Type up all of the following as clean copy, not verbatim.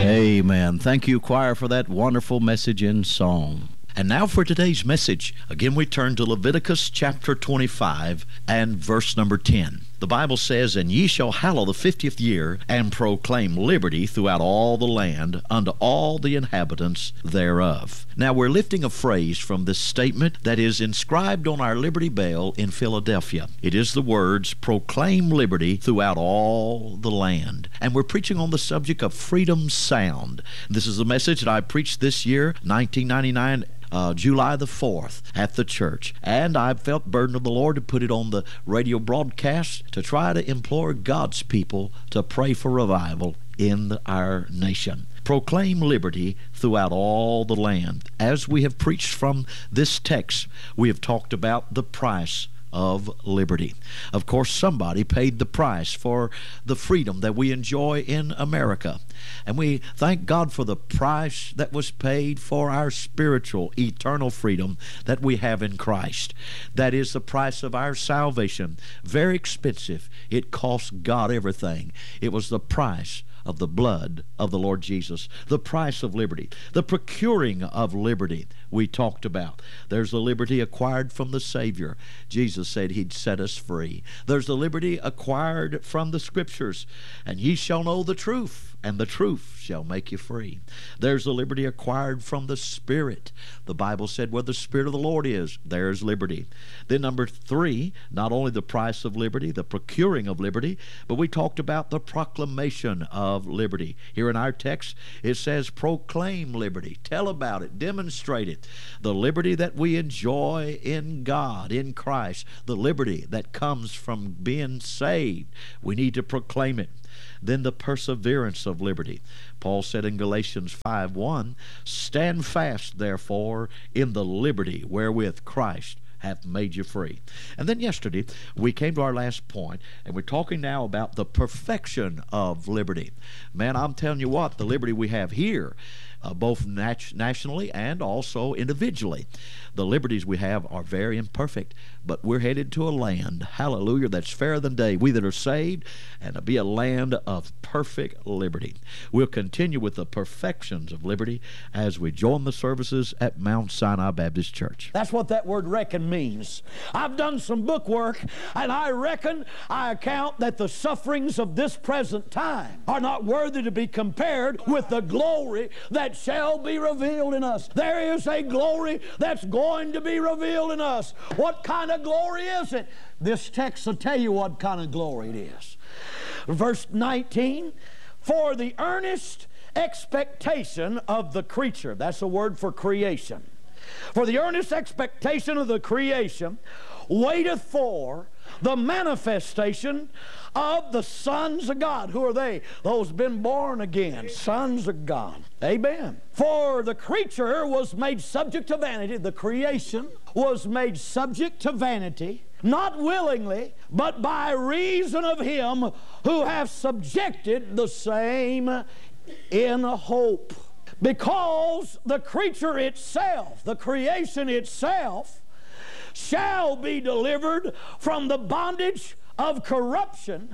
Amen. Thank you, choir, for that wonderful message in song. And now for today's message. Again, we turn to Leviticus chapter 25 and verse number 10. The Bible says, "And ye shall hallow the 50th year, and proclaim liberty throughout all the land unto all the inhabitants thereof." Now, we're lifting a phrase from this statement that is inscribed on our Liberty Bell in Philadelphia. It is the words, "Proclaim liberty throughout all the land." And we're preaching on the subject of freedom sound. This is the message that I preached this year, 1999, July the 4th at the church. And I felt burden of the Lord to put it on the radio broadcast to try to implore God's people to pray for revival in our nation. Proclaim liberty throughout all the land. As we have preached from this text, we have talked about the price of liberty. Of course, somebody paid the price for the freedom that we enjoy in America. And we thank God for the price that was paid for our spiritual, eternal freedom that we have in Christ. That is the price of our salvation. Very expensive. It cost God everything. It was the price of the blood of the Lord Jesus, the price of liberty, the procuring of liberty we talked about. There's the liberty acquired from the Savior. Jesus said He'd set us free. There's the liberty acquired from the Scriptures. "And ye shall know the truth, and the truth shall make you free." There's the liberty acquired from the Spirit. The Bible said, "Where the Spirit of the Lord is, there's liberty." Then number 3, not only the price of liberty, the procuring of liberty, but we talked about the proclamation of liberty. Here in our text, it says, "Proclaim liberty." Tell about it. Demonstrate it. The liberty that we enjoy in God, in Christ, the liberty that comes from being saved. We need to proclaim it. Then the perseverance of liberty. Paul said in Galatians 5:1, "Stand fast, therefore, in the liberty wherewith Christ hath made you free." And then yesterday, we came to our last point, and we're talking now about the perfection of liberty. Man, I'm telling you what, the liberty we have here, both nationally and also individually, the liberties we have are very imperfect, but we're headed to a land, hallelujah, that's fairer than day, we that are saved, and to be a land of perfect liberty. We'll continue with the perfections of liberty as we join the services at Mount Sinai Baptist Church. That's what that word reckon means. I've done some book work, and I account that the sufferings of this present time are not worthy to be compared with the glory that shall be revealed in us. There is a glory that's going to be revealed in us. What kind of glory is it? This text will tell you what kind of glory it is. Verse 19, "For the earnest expectation of the creature," that's a word for creation. "For the earnest expectation of the creation waiteth for the manifestation of the sons of God." Who are they? Those been born again, sons of God. Amen. "For the creature was made subject to vanity," the creation was made subject to vanity, "not willingly, but by reason of Him who hath subjected the same in hope." Because the creature itself, the creation itself, shall be delivered from the bondage of corruption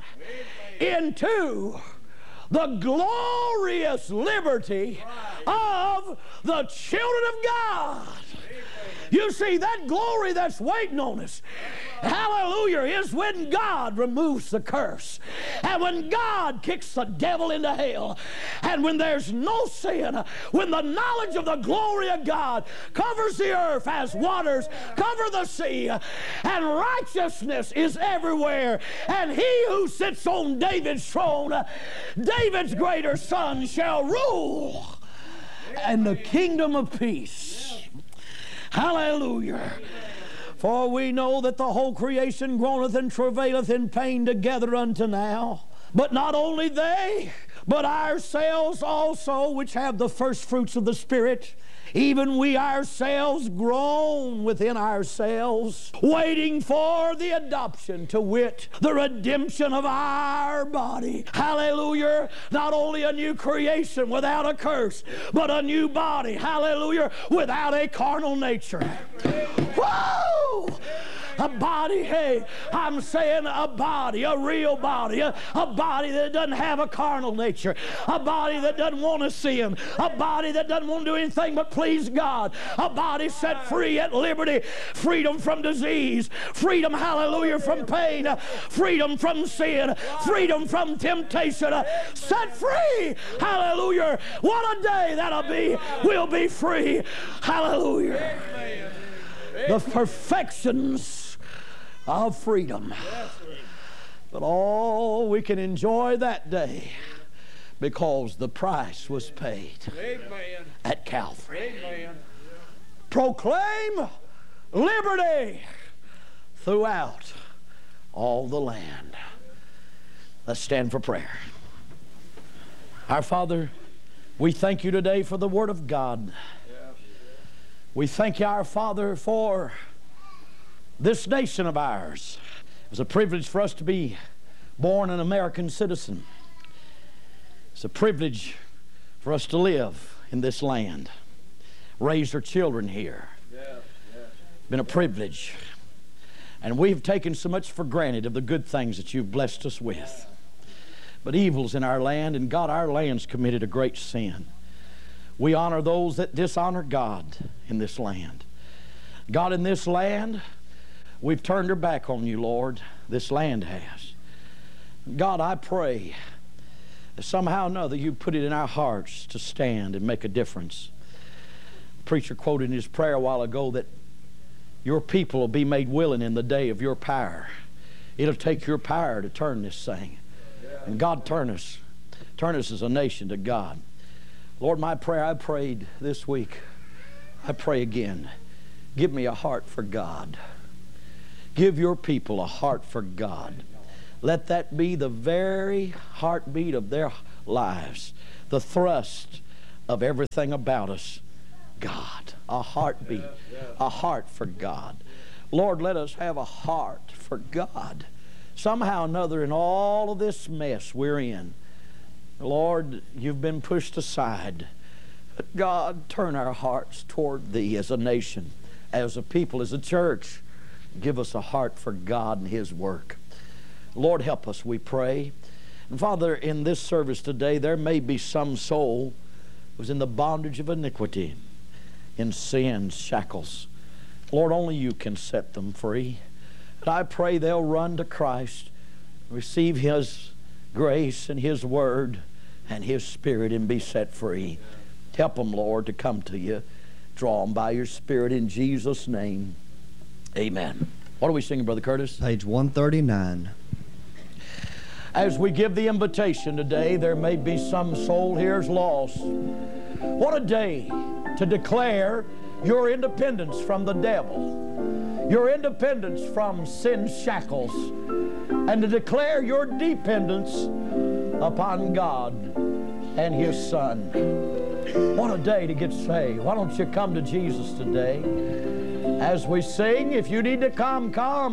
into the glorious liberty of the children of God. You see, that glory that's waiting on us, hallelujah, is when God removes the curse, and when God kicks the devil into hell, and when there's no sin, when the knowledge of the glory of God covers the earth as waters cover the sea, and righteousness is everywhere, and He who sits on David's throne, David's greater son, shall rule, and the kingdom of peace. Hallelujah. "For we know that the whole creation groaneth and travaileth in pain together unto now. But not only they, but ourselves also, which have the first fruits of the Spirit, even we ourselves groan within ourselves, waiting for the adoption, to wit, the redemption of our body." Hallelujah. Not only a new creation without a curse, but a new body, hallelujah, without a carnal nature. Woo! A body, hey, I'm saying a body, a real body, a body that doesn't have a carnal nature, a body that doesn't want to sin, a body that doesn't want to do anything but please God, a body set free at liberty, freedom from disease, freedom, hallelujah, from pain, freedom from sin, freedom from temptation, set free, hallelujah. What a day that'll be. We'll be free, hallelujah. The perfections of freedom. But all we can enjoy that day because the price was paid at Calvary. Proclaim liberty throughout all the land. Let's stand for prayer. Our Father, we thank you today for the Word of God. We thank you, our Father, for this nation of ours. It was a privilege for us to be born an American citizen. It's a privilege for us to live in this land, raise our children here. It's been a privilege. And we've taken so much for granted of the good things that you've blessed us with. But evil's in our land, and God, our land's committed a great sin. We honor those that dishonor God in this land. God, in this land, we've turned our back on you, Lord. This land has. God, I pray that somehow or another you put it in our hearts to stand and make a difference. The preacher quoted in his prayer a while ago that your people will be made willing in the day of your power. It'll take your power to turn this thing. And God, turn us as a nation to God. Lord, my prayer I prayed this week, I pray again, give me a heart for God. Give your people a heart for God. Let that be the very heartbeat of their lives, the thrust of everything about us. God, a heartbeat, a heart for God. Lord, let us have a heart for God. Somehow or another, in all of this mess we're in, Lord, you've been pushed aside. But God, turn our hearts toward thee as a nation, as a people, as a church. Give us a heart for God and his work. Lord, help us, we pray. And Father, in this service today, there may be some soul who's in the bondage of iniquity, in sin's shackles. Lord, only you can set them free. And I pray they'll run to Christ, receive his grace and his word and his spirit, and be set free. Help them, Lord, to come to you. Draw them by your spirit in Jesus' name. Amen. What are we singing, Brother Curtis? Page 139. As we give the invitation today, there may be some soul here's lost. What a day to declare your independence from the devil, your independence from sin's shackles, and to declare your dependence upon God and his Son. What a day to get saved. Why don't you come to Jesus today? As we sing, if you need to come, come.